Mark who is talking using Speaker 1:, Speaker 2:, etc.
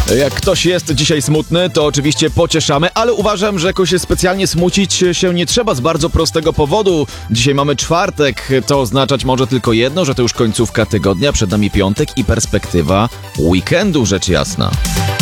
Speaker 1: Jak ktoś jest dzisiaj smutny, to oczywiście pocieszamy, ale uważam, że jakoś specjalnie smucić się nie trzeba z bardzo prostego powodu. Dzisiaj mamy czwartek, to oznaczać może tylko jedno, że to już końcówka tygodnia, przed nami piątek i perspektywa weekendu, rzecz jasna.